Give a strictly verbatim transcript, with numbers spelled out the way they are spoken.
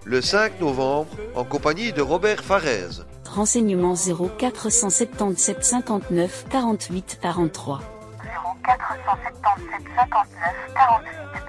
le cinq novembre en compagnie de Robert Farès. Renseignements zéro quatre cent soixante-dix-sept cinquante-neuf quarante-huit quarante-trois. zéro quatre cent soixante-dix-sept cinquante-neuf quarante-huit